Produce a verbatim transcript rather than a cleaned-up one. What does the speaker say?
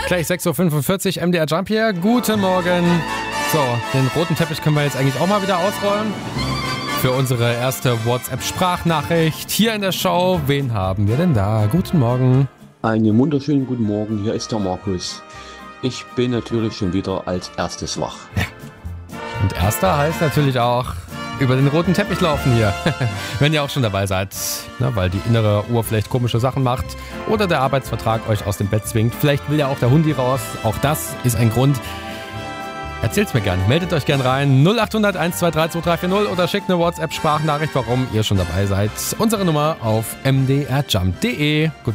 Gleich sechs Uhr fünfundvierzig, M D R Jump hier. Guten Morgen. So, den roten Teppich können wir jetzt eigentlich auch mal wieder ausrollen. Für unsere erste WhatsApp-Sprachnachricht hier in der Show. Wen haben wir denn da? Guten Morgen. Einen wunderschönen guten Morgen, hier ist der Markus. Ich bin natürlich schon wieder als erstes wach. Und erster heißt natürlich auch über den roten Teppich laufen hier. Wenn ihr auch schon dabei seid, ne, weil die innere Uhr vielleicht komische Sachen macht oder der Arbeitsvertrag euch aus dem Bett zwingt. Vielleicht will ja auch der Hundi raus. Auch das ist ein Grund. Erzählt's mir gern. Meldet euch gern rein. null acht hundert eins zwei drei zwei drei vier null oder schickt eine WhatsApp-Sprachnachricht, warum ihr schon dabei seid. Unsere Nummer auf m d r jump punkt d e. Gut.